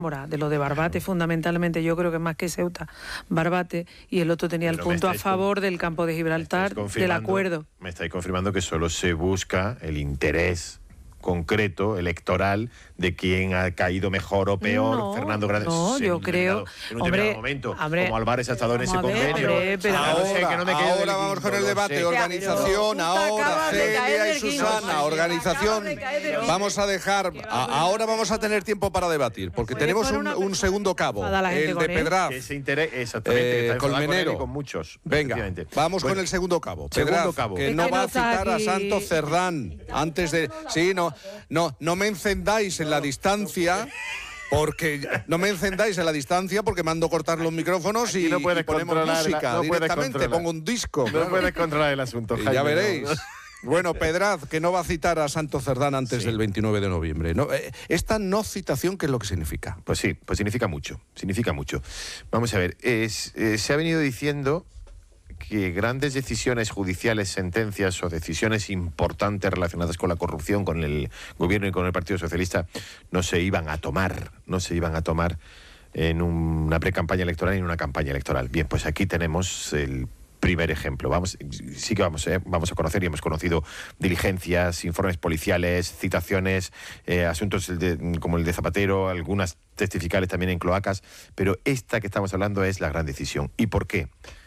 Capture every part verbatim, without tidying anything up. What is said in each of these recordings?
De lo de Barbate, fundamentalmente, yo creo que más que Ceuta, Barbate, y el otro tenía Pero el punto a favor del campo de Gibraltar, del acuerdo. Me estáis confirmando que solo se busca el interés concreto, electoral, de quién ha caído mejor o peor, no, Fernando Grande. No, yo creo... En un hombre, momento, hombre, como Álvarez ha estado en ese ver, convenio. Hombre, pero ahora sé que no me ahora vamos con el debate. Sé. Organización, pero, ahora, Celia y Susana, organización. Vamos a dejar... A, ahora vamos a tener tiempo para debatir, porque tenemos un, un segundo cabo, el de Pedraz. Ese interés, exactamente, eh, Colmenero. Con muchos. Venga, vamos bueno, con el segundo cabo. Pedraz, cabo. que no va a citar a Santos Cerdán antes de... Sí, no, no, no me encendáis en la distancia, porque no me encendáis en la distancia porque mando cortar los micrófonos y, no y ponemos música la, no directamente, pongo un disco. No claro. puedes controlar el asunto, Jaime, ya veréis. No. Bueno, Pedraz, que no va a citar a Santos Cerdán antes sí. del veintinueve de noviembre. ¿No? Esta no citación, ¿qué es lo que significa? Pues sí, pues significa mucho, significa mucho. Vamos a ver, es, eh, se ha venido diciendo que grandes decisiones judiciales, sentencias o decisiones importantes relacionadas con la corrupción, con el gobierno y con el Partido Socialista, no se iban a tomar, no se iban a tomar en una pre-campaña electoral y en una campaña electoral. Bien, pues aquí tenemos el primer ejemplo. Vamos, sí que vamos, eh, vamos a conocer y hemos conocido diligencias, informes policiales, citaciones, eh, asuntos de, como el de Zapatero, algunas testificales también en cloacas, pero esta que estamos hablando es la gran decisión. ¿Y por qué?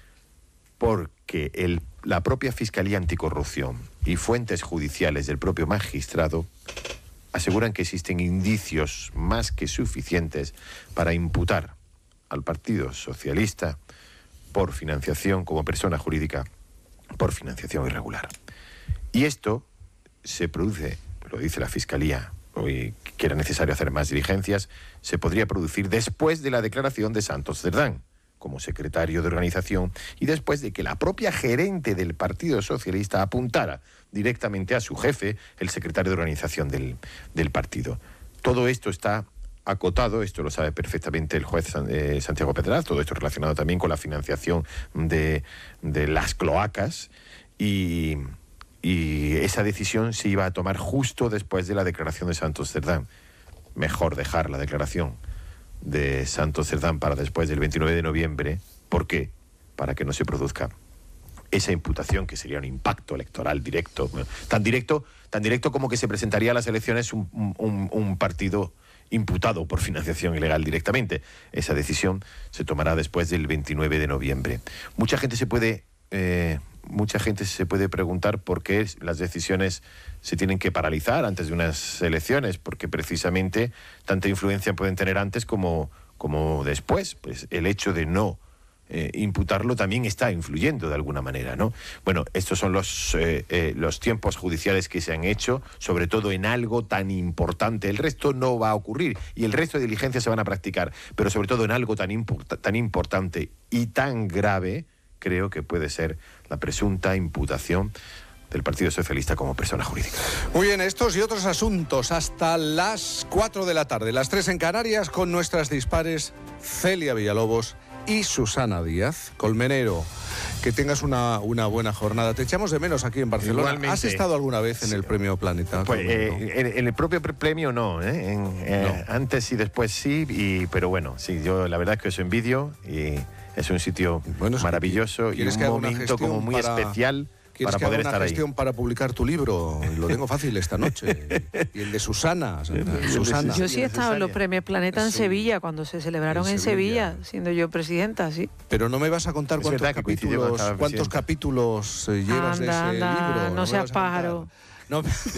Porque el, la propia Fiscalía Anticorrupción y fuentes judiciales del propio magistrado aseguran que existen indicios más que suficientes para imputar al Partido Socialista por financiación como persona jurídica, por financiación irregular. Y esto se produce, lo dice la Fiscalía, hoy que era necesario hacer más diligencias, se podría producir después de la declaración de Santos Cerdán como secretario de organización y después de que la propia gerente del Partido Socialista apuntara directamente a su jefe, el secretario de organización del, del partido. Todo esto está acotado, esto lo sabe perfectamente el juez eh, Santiago Pedraz, todo esto relacionado también con la financiación de, de las cloacas y, y esa decisión se iba a tomar justo después de la declaración de Santos Cerdán. Mejor dejar la declaración de Santos Cerdán para después del veintinueve de noviembre. ¿Por qué? Para que no se produzca esa imputación, que sería un impacto electoral directo, bueno, tan directo, tan directo como que se presentaría a las elecciones un, un, un partido imputado por financiación ilegal directamente. Esa decisión se tomará después del veintinueve de noviembre. Mucha gente se puede eh, mucha gente se puede preguntar por qué las decisiones se tienen que paralizar antes de unas elecciones, porque precisamente tanta influencia pueden tener antes como, como después. Pues el hecho de no eh, imputarlo también está influyendo de alguna manera, ¿no? Bueno, estos son los, eh, eh, los tiempos judiciales que se han hecho, sobre todo en algo tan importante. El resto no va a ocurrir y el resto de diligencias se van a practicar, pero sobre todo en algo tan, import- tan importante y tan grave, creo que puede ser la presunta imputación del Partido Socialista como persona jurídica. Muy bien, estos y otros asuntos hasta las cuatro de la tarde, las tres en Canarias, con nuestras dispares Celia Villalobos y Susana Díaz. Colmenero, que tengas una, una buena jornada. Te echamos de menos aquí en Barcelona. Igualmente. ¿Has estado alguna vez en el Premio Planeta? Pues eh, en, en el propio premio no, ¿eh? En, eh, no. Antes y después sí, y, pero bueno, sí, yo la verdad es que os envidio y es un sitio bueno, maravilloso y un momento como muy para... especial para poder estar ahí. ¿Quieres que haga una gestión para publicar tu libro? Lo tengo fácil esta noche. Y el de Susana. Susana. Yo sí he estado en los Premios Planeta en sí. Sevilla, cuando se celebraron en, en Sevilla. Sevilla, siendo yo presidenta, sí. Pero no me vas a contar es cuántos capítulos, cuántos capítulos eh, llevas anda, de ese anda, libro. No, no seas pájaro. No.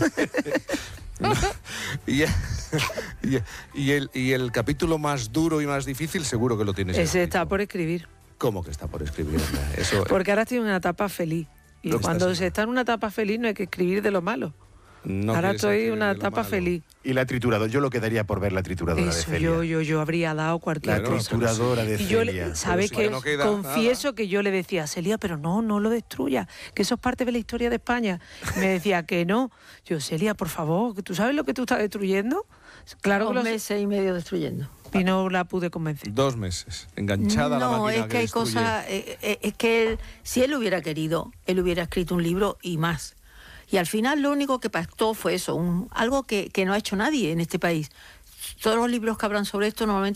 No. Y, y, y, el, y el capítulo más duro y más difícil seguro que lo tienes. Ese está por escribir. ¿Cómo que está por escribir? Eso, Porque ahora estoy en una etapa feliz. Y cuando se está en una etapa feliz no hay que escribir de lo malo. No ahora estoy en una etapa feliz. Y la trituradora, yo lo quedaría por ver la trituradora Eso, de Celia. Yo, yo, yo habría dado cualquier la cosa. La trituradora de y yo Celia. Le, ¿Sabes qué? No confieso nada. Que yo le decía a Celia, pero no, no lo destruya, que eso es parte de la historia de España. Me decía que no. Yo, Celia, por favor, ¿tú sabes lo que tú estás destruyendo? Claro Dos que los meses y medio destruyendo. Y no la pude convencer. Dos meses, enganchada no, a la máquina. No, es que, que hay cosas... Eh, eh, es que él, si él hubiera querido, él hubiera escrito un libro y más. Y al final lo único que pactó fue eso, un, algo que, que no ha hecho nadie en este país. todos los libros que hablan sobre esto normalmente